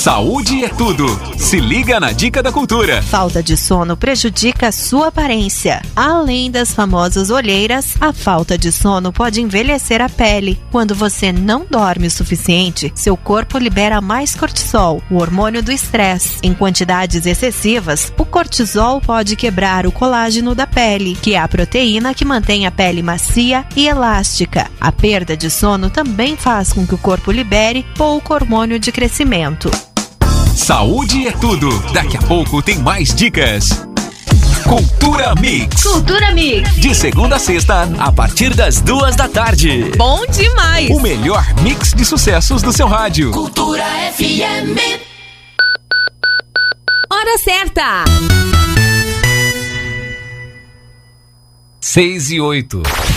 Saúde é tudo. Se liga na dica da cultura. Falta de sono prejudica a sua aparência. Além das famosas olheiras, a falta de sono pode envelhecer a pele. Quando você não dorme o suficiente, seu corpo libera mais cortisol, o hormônio do estresse. Em quantidades excessivas, o cortisol pode quebrar o colágeno da pele, que é a proteína que mantém a pele macia e elástica. A perda de sono também faz com que o corpo libere pouco hormônio de crescimento. Saúde é tudo. Daqui a pouco tem mais dicas. Cultura Mix. Cultura Mix. De segunda a sexta, a partir das 2 da tarde. Bom demais. O melhor mix de sucessos do seu rádio. Cultura FM. Hora certa. 6:08.